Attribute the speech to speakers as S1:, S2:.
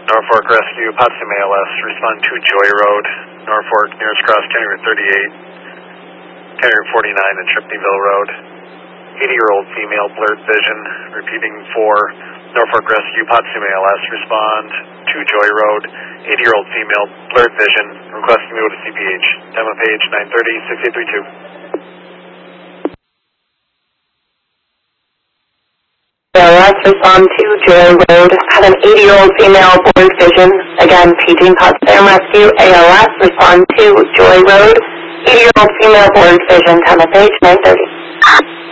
S1: Norfolk Rescue, Potsdam ALS, respond to Joy Road, Norfolk, nearest cross, County Route 38, County Route 49, and Tripneyville Road. 80-year-old female, blurred vision, repeating for Norfolk Rescue, Potsdam ALS, respond to Joy Road. 80-year-old female, blurred vision, requesting me to CPH. Demo page 930-6832.
S2: ALS, respond to Joy Road. Have an 80-year-old female, blurred vision. Again, paging Potsdam Rescue. ALS, respond to Joy Road. 80-year-old female, blurred vision. Time of page 930.